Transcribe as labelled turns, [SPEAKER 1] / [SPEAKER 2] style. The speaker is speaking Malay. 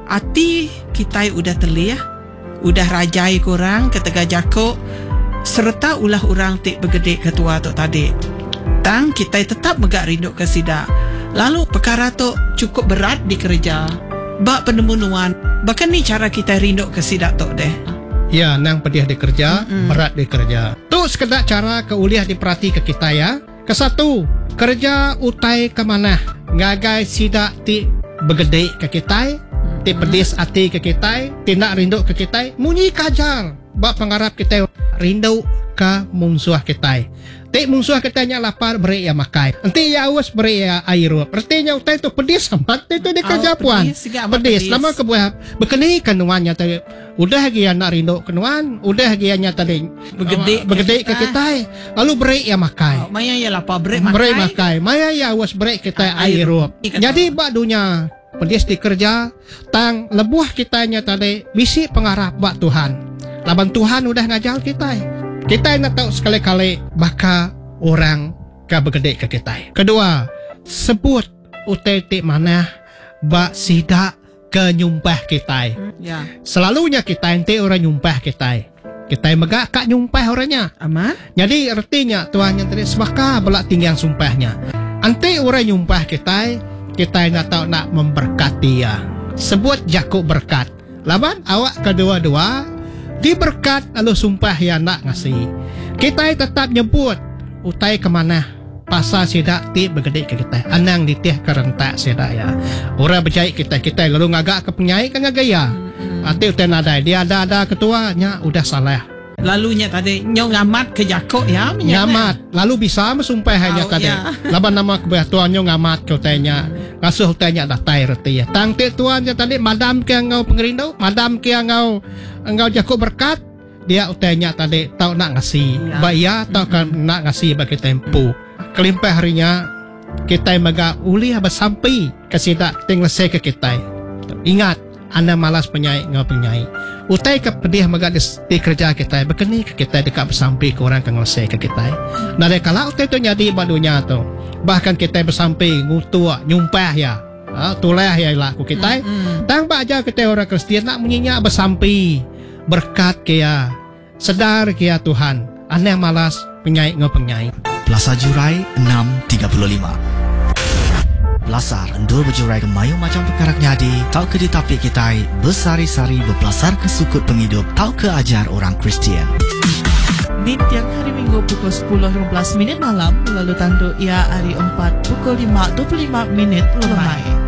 [SPEAKER 1] Ati kita udah telih, udah rajai korang ketega jakok, serta ulah orang tik bergedek ketua tu tadi. Tang kita tetap megak rindu ke sida. Lalu perkara tu cukup berat di kerja. Bak penemuan, bahkan ni cara kita rindu ke sida tu deh.
[SPEAKER 2] Ya, nang pedih di kerja, berat di kerja. Tu sekedar cara keuliah diperhati ke kita ya. Kesatu, kerja utai ke mana? Ngagai sida ti bergedek ke kita, ti pedis hati ke kita, tindak rindu ke kita, munyi kajar. Bak pengharap kita rindu ke musuh kita. Ti musuh kita nya lapar beri ya makai. Nanti ya awas beri ya air. Artinya utai tu pedis amat itu di kerja puan. Pedis. Lama kebuah berkeni kenuannya tadi. Udah lagi nak rindu kenuan, udah lagi nya tadi bergedek ke kita. Lalu beri ya makai.
[SPEAKER 1] Maya ya lapar beri
[SPEAKER 2] makai. Maya ya awas beri kita air. Jadi bak dunia pedis di kerja, tang lebuah kitanya tadi bisi pengharap bak Tuhan. Laban Tuhan udah ngajar kita. Kita nak tahu sekali-kali baka orang ke bergedek ke kita. Kedua, sebut utetik mana bak sidak ke nyumpah kita. Selalunya kita ente orang nyumpah kita. Kita megak kak nyumpah orangnya.
[SPEAKER 1] Aman.
[SPEAKER 2] Jadi artinya Tuhan yang tadi sebaka belak tinggi yang sumpahnya. Ante orang nyumpah kita nak tahu nak memberkati ya. Sebut jakuk berkat. Laban awak kedua-dua diberkat lalu sumpah ya nak ngasih. Kita tetap nyebut utai kemana pasal sidak ti bergedek ke kita. Anang ditih kerentak sidak ya. Orang berjahit kita lalu ngagak ke penyai kan ngagaya. Ati utai nadai dia ada ketuanya udah salah.
[SPEAKER 1] Lalunya tadi nyo ngamat ke jakok ya.
[SPEAKER 2] Ngamat. Lalu bisa mesumpah hanya tadi. Laban nama kebetulan nyo ngamat ke utainya. Kasuh utainya datai reti ya. Tangti tuannya tadi madam ke ngau pengerindu, madam ke ngau jakok berkat. Dia utainya tadi tahu nak ngasih. Baya tahu kan nak ngasih bagi tempo. Kelimpah harinya kita maga uli habis sampai ke sidak tenglese ke kita. Ingat, anda malas penyai ngau penyai. Utai ke pedih maga di kerja kita berkeni ke kita dekat bersampai ke orang kenglese ke kita. Nah kalau utai tu jadi badunya tu. Bahkan kita bersampai ngutua nyumpah ya. Tulah ya lah ku kita. Tang baca kita orang Kristian nak menyinya bersampai berkat kia sedar kia Tuhan. Anda malas penyai ngau penyai.
[SPEAKER 3] Plaza Jurai 635. Belasar endul berjurai ke mayu macam perkara nyadi. Tau ke di tapik kita bersari-sari berpelasar ke sukut penghidup. Tau ke ajar orang Kristian.
[SPEAKER 4] Di tiang hari Minggu pukul 10.15 malam. Lalu tanduk ia hari 4 pukul 5.25 lemai.